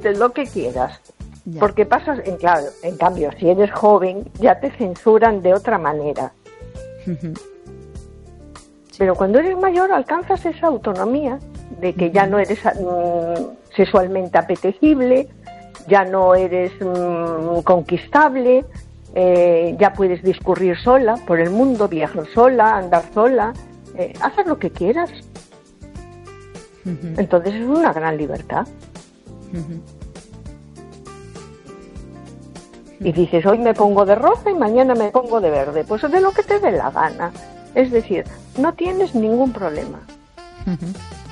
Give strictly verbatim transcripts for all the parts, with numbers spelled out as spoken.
sientes lo que quieras. Ya. Porque pasas, en, claro, en cambio, si eres joven, ya te censuran de otra manera. Ujú. Pero cuando eres mayor alcanzas esa autonomía de que ya no eres mm, sexualmente apetecible, ya no eres mm, conquistable, eh, ya puedes discurrir sola por el mundo, viajar sola, andar sola, eh, hacer lo que quieras. Ujú. Entonces es una gran libertad. Ujú. Y dices, hoy me pongo de rosa y mañana me pongo de verde. Pues de lo que te dé la gana. Es decir, no tienes ningún problema. Ujú.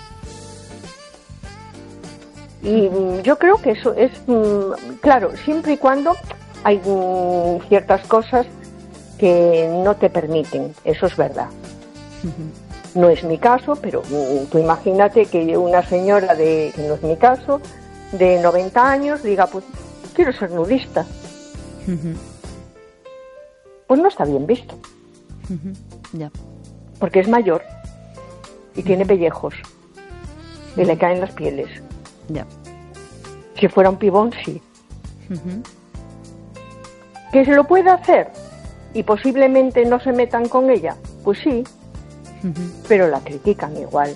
Y mm, yo creo que eso es, mm, claro, siempre y cuando hay mm, ciertas cosas que no te permiten. Eso es verdad. Ujú. No es mi caso, pero mm, tú imagínate que una señora de, que no es mi caso, de noventa años, diga, pues quiero ser nudista. Ujú. Pues no está bien visto, Ujú. Ya. porque es mayor y tiene pellejos y le caen las pieles. Ya. Si fuera un pibón, sí. Ujú. ¿Que se lo puede hacer y posiblemente no se metan con ella? Pues sí, Ujú. pero la critican igual.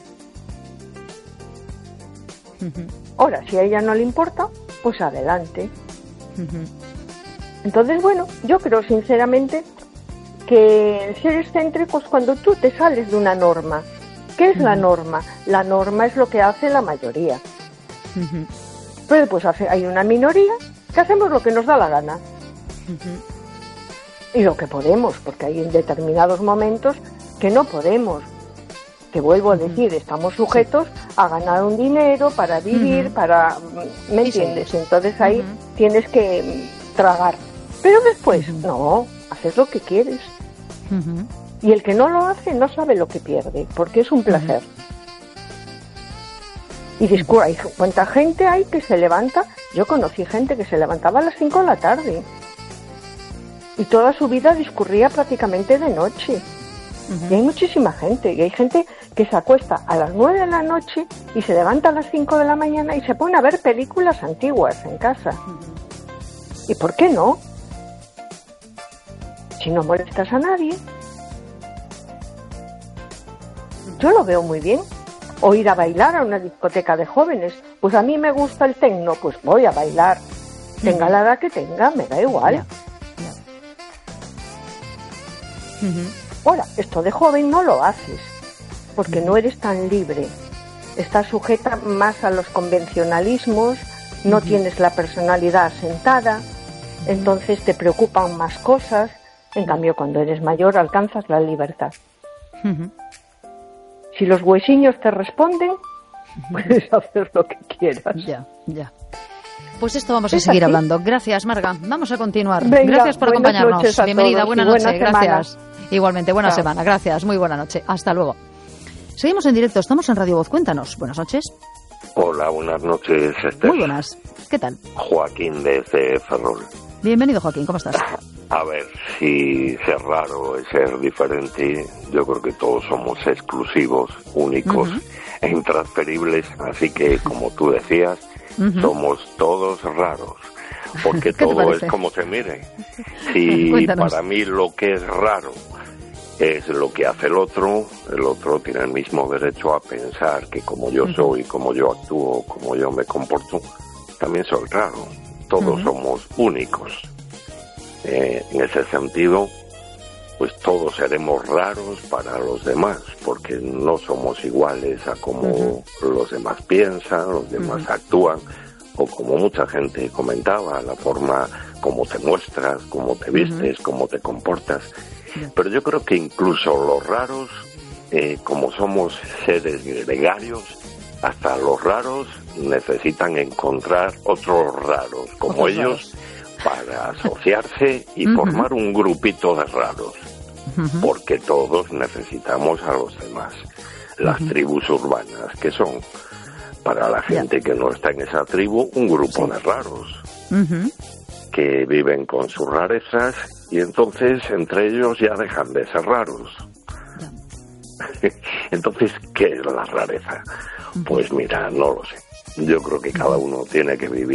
Ujú. Ahora, si a ella no le importa, pues adelante. Ujú. Entonces, bueno, yo creo sinceramente que el ser excéntrico es cuando tú te sales de una norma. ¿Qué es la norma? La norma es lo que hace la mayoría. Ujú. Pero después hace, hay una minoría que hacemos lo que nos da la gana. Ujú. Y lo que podemos, porque hay en determinados momentos que no podemos. Que vuelvo a decir, estamos sujetos a ganar un dinero para vivir, Ujú. para... ¿Me Sí, entiendes? sí. Entonces ahí Ujú. tienes que mm, tragar. Pero después, Ujú. no, haces lo que quieres. Ujú. Y el que no lo hace no sabe lo que pierde, porque es un placer. Y discurre, hay cuánta gente hay que se levanta. Yo conocí gente que se levantaba a las cinco de la tarde. Y toda su vida discurría prácticamente de noche. Ujú. Y hay muchísima gente. Y hay gente que se acuesta a las nueve de la noche y se levanta a las cinco de la mañana y se pone a ver películas antiguas en casa. ¿Y por qué no? Si no molestas a nadie. Yo lo veo muy bien. O ir a bailar a una discoteca de jóvenes. Pues a mí me gusta el tecno, pues voy a bailar. Tenga la edad que tenga, me da igual. Ya. Ya. Ujú. Ahora, esto de joven no lo haces, porque no eres tan libre. Estás sujeta más a los convencionalismos, no tienes la personalidad asentada, entonces te preocupan más cosas. En cambio, cuando eres mayor alcanzas la libertad. Ujú. Si los huesiños te responden, puedes hacer lo que quieras. Ya, ya. Pues esto vamos a ¿Es seguir así? hablando. Gracias, Marga. Vamos a continuar. Venga, Gracias por buenas acompañarnos. noches a Bienvenida, todos buena y buena noche. Gracias. semana. Igualmente, buena Chao. semana. Gracias. Muy buena noche. Hasta luego. Seguimos en directo. Estamos en Radio Voz. Cuéntanos. Buenas noches. Hola, buenas noches, Esther. Muy buenas. ¿Qué tal? Joaquín desde Ferrol. Bienvenido, Joaquín. ¿Cómo estás? A ver, si ser raro es ser diferente, yo creo que todos somos exclusivos, únicos Ujú. e intransferibles, así que, como tú decías, Ujú. somos todos raros, porque ¿Qué te todo parece? es como se mire. Si Cuéntanos. para mí lo que es raro es lo que hace el otro, el otro tiene el mismo derecho a pensar que como yo soy, como yo actúo, como yo me comporto, también soy raro. Todos Ujú. somos únicos. Eh, en ese sentido, pues todos seremos raros para los demás, porque no somos iguales a como Ujú. los demás piensan, los demás Ujú. actúan, o como mucha gente comentaba, la forma como te muestras, cómo te vistes, cómo te comportas. Pero yo creo que incluso los raros, eh, como somos seres gregarios, hasta los raros necesitan encontrar otros raros como Otros ellos para asociarse y Ujú. formar un grupito de raros, Ujú. porque todos necesitamos a los demás. Las Ujú. tribus urbanas, que son para la gente que no está en esa tribu, un grupo Sí. de raros Ujú. que viven con sus rarezas y entonces entre ellos ya dejan de ser raros. Entonces, ¿qué es la rareza? Pues mira, no lo sé. Yo creo que cada uno tiene que vivir